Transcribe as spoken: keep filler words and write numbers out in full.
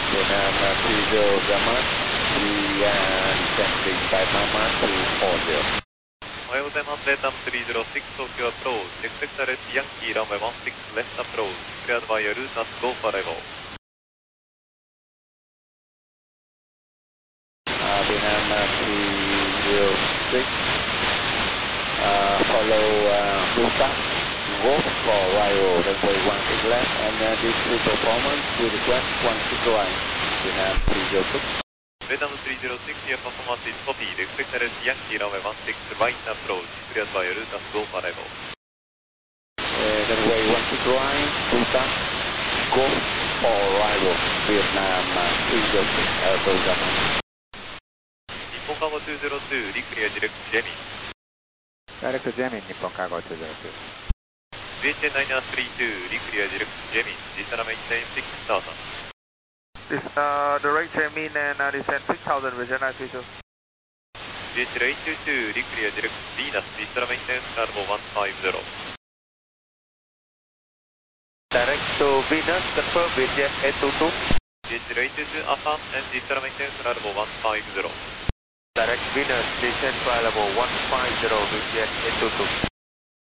Vietnam uh, three zero Gamma, we are descending by Mama to four zero. おはようございます。ベータムスリーゼロシックス東京アプローチ。Expect a left Yankee runway one six left approach. Cleared by your route as go for arrival. Uh, Vietnam uh, three zero six, uh, follow uh, Ruta, go for arrival, runway one six left, and uh, this is performance, we request one six right, Vietnam three zero six. ベータムスリーゼロシックス your performance is copied. Expect a left Yankee runway one six right approach. Cleared by your route as go for arrival. Uh, runway one six right, Ruta, go for arrival, Vietnam uh, three zero six, Airport Gamma. 日本カーゴにゼロに、リクリアディレクトジェミン。 Direct Jamin, Nippon Cargo two zero two. ビーエイチエーナインスリーツー、リクリアディレクトジェミン。ディスタラメインテンシックスタート。 This, uh, direct Jamin and uh, descend six thousand, Vision nine three two. ビーエイチエーエイトツー、リクリアディレクトヴィーナス、ディスタラメインテンスカルボone five zero。 Direct to Venus, confirm Vision eight two two. ビーエイチエーエイトツー、アファーand ディスタラメインテンスカルボone five zero。 Direct Venus, descend flight level one five zero, Vision eight two two.